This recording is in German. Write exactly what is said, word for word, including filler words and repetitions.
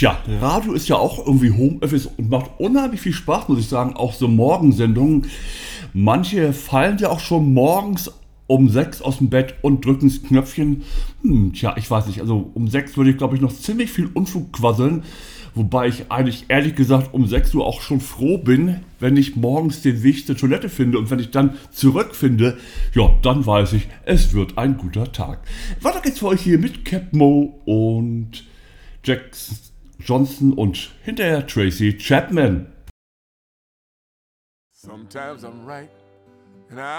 Tja, Radio ist ja auch irgendwie Homeoffice und macht unheimlich viel Spaß, muss ich sagen. Auch so Morgensendungen. Manche fallen ja auch schon morgens um sechs aus dem Bett und drücken das Knöpfchen. Hm, tja, ich weiß nicht. Also um sechs würde ich, glaube ich, noch ziemlich viel Unfug quasseln. Wobei ich eigentlich ehrlich gesagt um sechs Uhr auch schon froh bin, wenn ich morgens den Weg zur Toilette finde. Und wenn ich dann zurückfinde, ja, dann weiß ich, es wird ein guter Tag. Weiter geht's für euch hier mit Cap Mo und Jack Johnson und hinterher Tracy Chapman. Sometimes I'm right and I